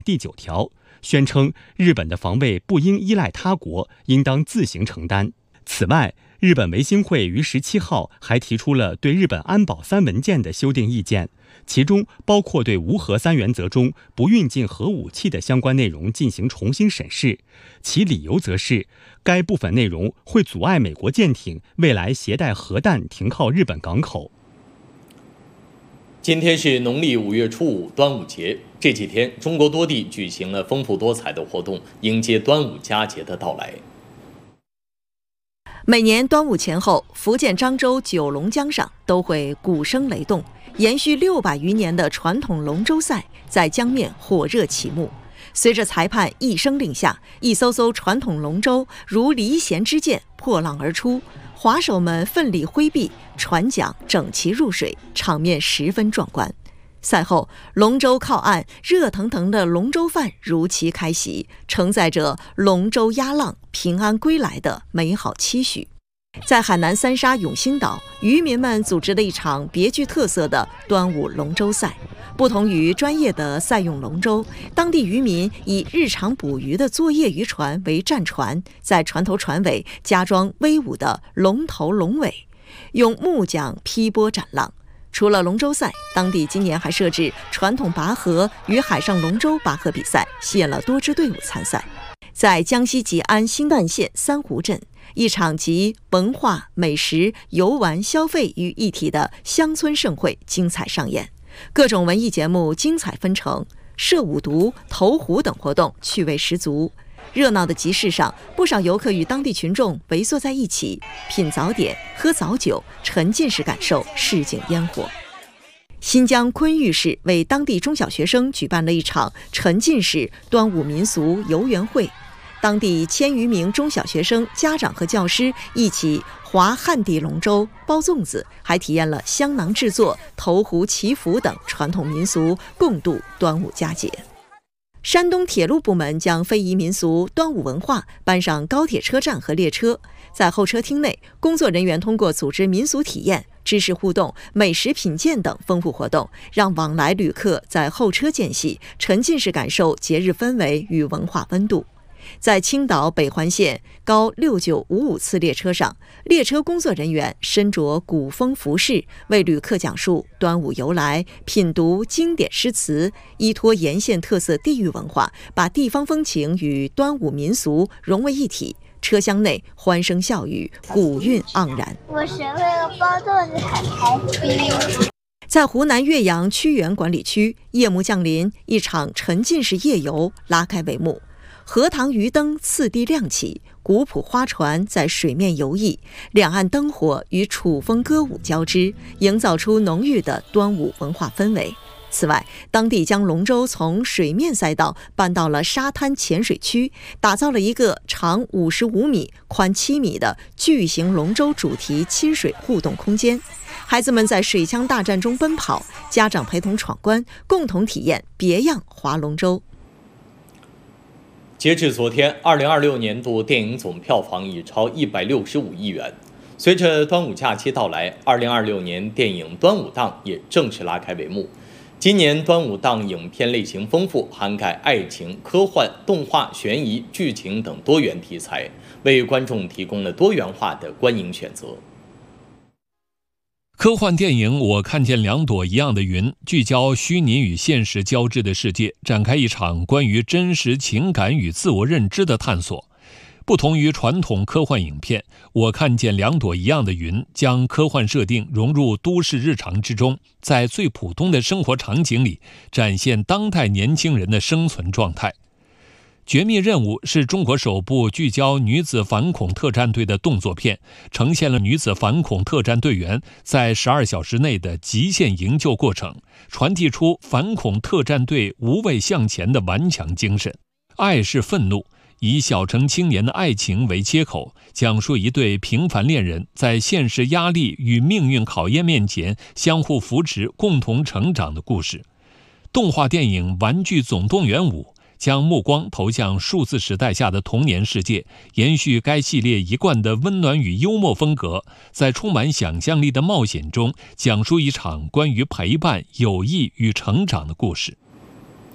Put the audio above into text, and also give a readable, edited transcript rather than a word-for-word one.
第9条，宣称日本的防卫不应依赖他国，应当自行承担。此外，日本维新会于17号还提出了对日本安保3文件的修订意见，其中包括对无核3原则中不运进核武器的相关内容进行重新审视，其理由则是该部分内容会阻碍美国舰艇未来携带核弹停靠日本港口。 今天是农历5月初5，端午节。这几天，中国多地举行了丰富多彩的活动，迎接端午佳节的到来。 每年端午前后，福建漳州九龙江上都会鼓声雷动，延续600余年的传统龙舟赛在江面火热启幕。随着裁判一声令下，一艘艘传统龙舟如离弦之箭破浪而出，划手们奋力挥臂，船桨整齐入水，场面十分壮观。赛后，龙舟靠岸，热腾腾的龙舟饭如期开席，承载着龙舟压浪、平安归来的美好期许。在海南三沙永兴岛，渔民们组织了一场别具特色的端午龙舟赛。不同于专业的赛用龙舟，当地渔民以日常捕鱼的作业渔船为战船，在船头船尾加装威武的龙头龙尾，用木桨劈波斩浪。除了龙舟赛，当地今年还设置传统拔河与海上龙舟拔河比赛，吸引了多支队伍参赛。在江西吉安新干县三湖镇，一场集文化、美食、游玩、消费于一体的乡村盛会精彩上演，各种文艺节目精彩纷呈，射五毒、投壶等活动趣味十足。热闹的集市上，不少游客与当地群众围坐在一起，品早点、喝早酒，沉浸式感受市井烟火。新疆昆玉市为当地中小学生举办了一场沉浸式端午民俗游园会，当地1000余名中小学生、家长和教师一起划旱地龙舟、包粽子，还体验了香囊制作、投壶祈福等传统民俗，共度端午佳节。山东铁路部门将非遗民俗端午文化搬上高铁车站和列车，在候车厅内，工作人员通过组织民俗体验、知识互动、美食品鉴等丰富活动，让往来旅客在候车间隙沉浸式感受节日氛围与文化温度。在青岛北环线高6955次列车上，列车工作人员身着古风服饰，为旅客讲述端午由来，品读经典诗词，依托沿线特色地域文化，把地方风情与端午民俗融为一体。车厢内欢声笑语，古韵盎然。 我学会了包粽子，很开心。 在湖南岳阳屈原管理区，夜幕降临，一场沉浸式夜游拉开帷幕。荷塘鱼灯次第亮起，古朴花船在水面游弋，两岸灯火与楚风歌舞交织，营造出浓郁的端午文化氛围。此外，当地将龙舟从水面赛道搬到了沙滩浅水区，打造了一个长55米、宽7米的巨型龙舟主题亲水互动空间。孩子们在水枪大战中奔跑，家长陪同闯关，共同体验别样划龙舟。 截至昨天，2026年度电影总票房已超165亿元。随着端午假期到来，2026年电影端午档也正式拉开帷幕。今年端午档影片类型丰富，涵盖爱情、科幻、动画、悬疑、剧情等多元题材，为观众提供了多元化的观影选择。 科幻电影《我看见两朵一样的云》聚焦虚拟与现实交织的世界，展开一场关于真实情感与自我认知的探索。不同于传统科幻影片，《我看见两朵一样的云》将科幻设定融入都市日常之中，在最普通的生活场景里展现当代年轻人的生存状态。绝密任务是中国首部聚焦女子反恐特战队的动作片，呈现了女子反恐特战队员在12小时内的极限营救过程，传递出反恐特战队无畏向前的顽强精神。爱是愤怒，以小城青年的爱情为切口，讲述一对平凡恋人在现实压力与命运考验面前相互扶持、共同成长的故事。动画电影《玩具总动员5》将目光投向数字时代下的童年世界，延续该系列一贯的温暖与幽默风格，在充满想象力的冒险中，讲述一场关于陪伴、友谊与成长的故事。